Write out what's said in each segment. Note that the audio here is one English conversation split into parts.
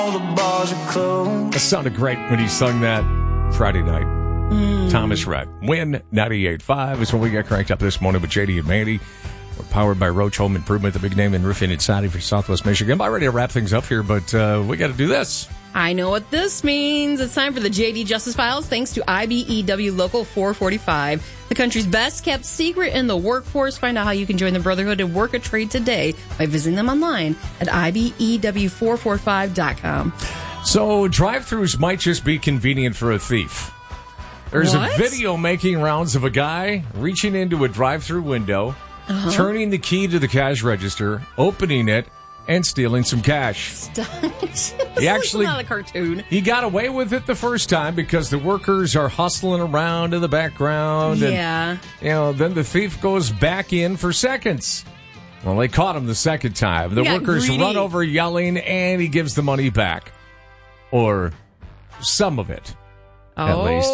All the bars are closed. That sounded great when he sung that Friday night. Thomas Rhett. Win 98.5 is when we got cranked up this morning with JD and Mandy. We're powered by Roach Home Improvement, the big name in roofing and siding for Southwest Michigan. I'm ready to wrap things up here, but we got to do this. I know what this means. It's time for the JD Justice Files, thanks to IBEW Local 445, the country's best kept secret in the workforce. Find out how you can join the Brotherhood and work a trade today by visiting them online at IBEW445.com. So drive-thrus might just be convenient for a thief. There's What? a video making rounds of a guy reaching into a drive-thru window, turning the key to the cash register, opening it, and stealing some cash. This He actually- is not a cartoon. He got away with it the first time because the workers are hustling around in the background. Yeah. And, then the thief goes back in for seconds. Well, they caught him the second time. The He got workers greedy. run over yelling, and he gives the money back. Or some of it, at least.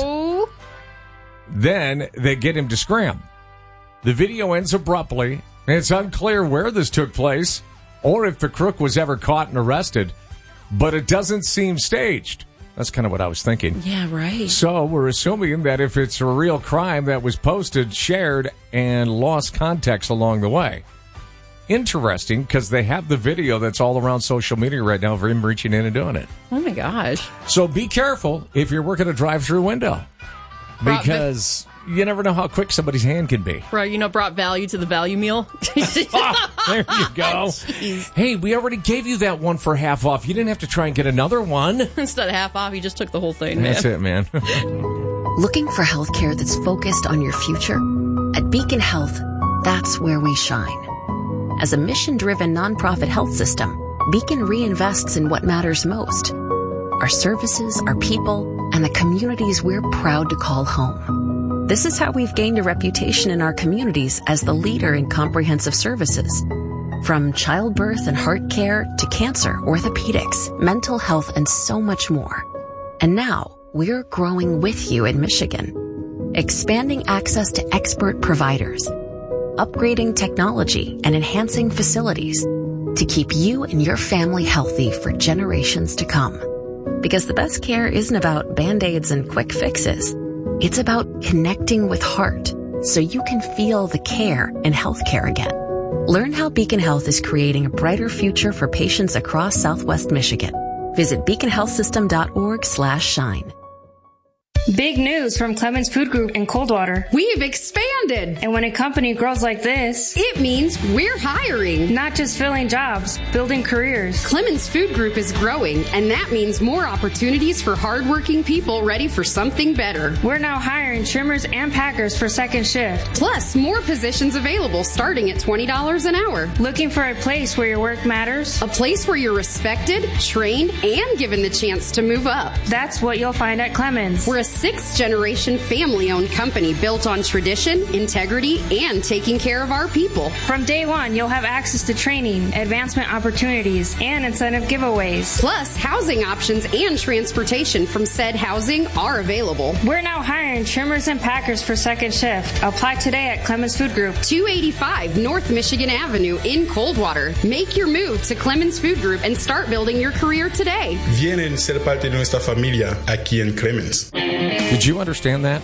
Then they get him to scram. The video ends abruptly, and it's unclear where this took place or if the crook was ever caught and arrested, but it doesn't seem staged. That's kind of what I was thinking. Yeah, right. So we're assuming that if it's a real crime that was posted, shared, and lost context along the way. Interesting, because they have the video that's all around social media right now of him reaching in and doing it. Oh, my gosh. So be careful if you're working a drive-through window, because you never know how quick somebody's hand can be. Right, brought value to the value meal. There you go. Jeez. Hey, we already gave you that one for half off. You didn't have to try and get another one. Instead of half off, he just took the whole thing, man. That's it, man. Looking for healthcare that's focused on your future? At Beacon Health, that's where we shine. As a mission-driven nonprofit health system, Beacon reinvests in what matters most: our services, our people, and the communities we're proud to call home. This is how we've gained a reputation in our communities as the leader in comprehensive services. From childbirth and heart care to cancer, orthopedics, mental health, and so much more. And now, we're growing with you in Michigan, expanding access to expert providers, upgrading technology, and enhancing facilities to keep you and your family healthy for generations to come. Because the best care isn't about Band-Aids and quick fixes. It's about connecting with heart so you can feel the care in healthcare again. Learn how Beacon Health is creating a brighter future for patients across Southwest Michigan. Visit beaconhealthsystem.org/shine. Big news from Clemens Food Group in Coldwater. We've expanded. And when a company grows like this, It means we're hiring. not just filling jobs, building careers. Clemens Food Group is growing, and that means more opportunities for hardworking people ready for something better. We're now hiring trimmers and packers for second shift. Plus, more positions available starting at $20 an hour. Looking for a place where your work matters? A place where you're respected, trained, and given the chance to move up. That's what you'll find at Clemens. We're a sixth-generation family-owned company built on tradition, integrity, and taking care of our people. From day one, you'll have access to training, advancement opportunities, and incentive giveaways. Plus, housing options and transportation from said housing are available. We're now hiring trimmers and packers for second shift. Apply today at Clemens Food Group. 285 North Michigan Avenue in Coldwater. Make your move to Clemens Food Group and start building your career today. Vienen ser parte de nuestra familia aquí en Clemens. Did you understand that?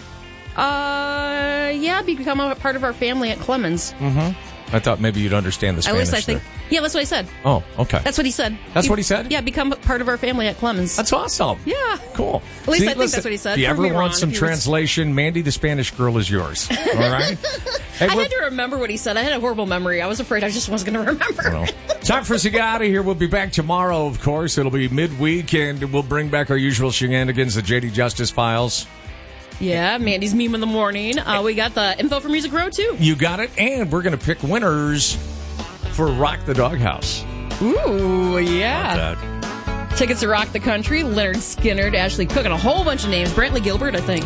Yeah, become a part of our family at Clemens. I thought maybe you'd understand the At Spanish least I think. there. Yeah, that's what I said. Oh, okay. That's what he said. That's what he said? Yeah, become part of our family at Clemens. That's awesome. Yeah. Cool. At least I think that's what he said. If you Prove ever me want wrong some if he was- translation, Mandy the Spanish girl is yours. All right? Hey, I had to remember what he said. I had a horrible memory. I was afraid I just wasn't going to remember. well, time for us to get out of here. We'll be back tomorrow, of course. It'll be midweek, and we'll bring back our usual shenanigans, the JD Justice Files. Yeah, Mandy's meme in the morning. We got the info for Music Row, too. You got it. And we're going to pick winners for Rock the Doghouse. Ooh, yeah. Not bad. Tickets to Rock the Country, Leonard Skinner, Ashley Cook, and a whole bunch of names. Brantley Gilbert, I think.